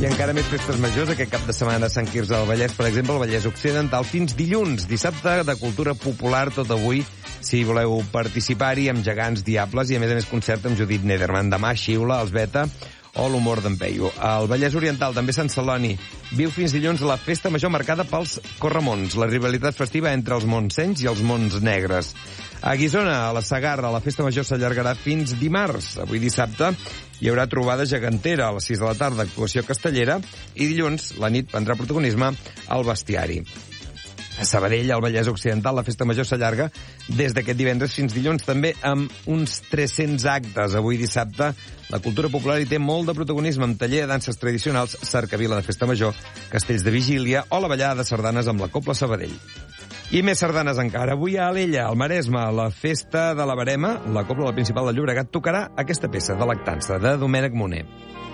I encara més festes majors aquest cap de setmana a Sant Quirze del Vallès, per exemple, el Vallès Occidental, fins dilluns, dissabte de cultura popular tot avui, si voleu participar-hi, amb gegants, diables i a més concert amb Judit Nederman. Demà xiula, els Beta o l'humor d'en Peyu. El Vallès Oriental, també Sant Celoni, viu fins dilluns la festa major marcada pels Corramons, la rivalitat festiva entre els Montsenys i els Monts Negres. A Guissona, a la Segarra, la festa major s'allargarà fins dimarts. Avui dissabte hi haurà trobada gegantera a les 6 de la tarda, actuació castellera, i dilluns la nit prendrà protagonisme al bestiari. A Sabadell, al Vallès Occidental, la festa major s'allarga des d'aquest divendres fins dilluns, també amb uns 300 actes. Avui dissabte, la cultura popular hi té molt de protagonisme, amb taller de danses tradicionals, cercavila de festa major, castells de vigília o la ballada de sardanes amb la Cobla Sabadell. I més sardanes encara. Avui a Alella, al Maresme, a la festa de la Verema, la Cobla del Principal de Llobregat tocarà aquesta peça de Lactança, de Domènec Moner.